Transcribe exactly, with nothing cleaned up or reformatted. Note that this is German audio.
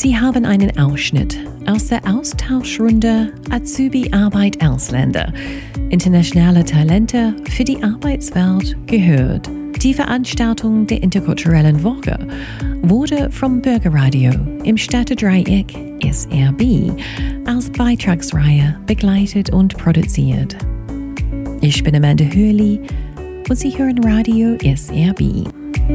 Sie haben einen Ausschnitt aus der Austauschrunde Azubi-Arbeit Ausländer. Internationale Talente für die Arbeitswelt gehört. Die Veranstaltung der Interkulturellen Woche wurde vom Bürgerradio im Städtedreieck S R B als Beitragsreihe begleitet und produziert. Ich bin Amanda Hurley und Sie hören Radio S R B.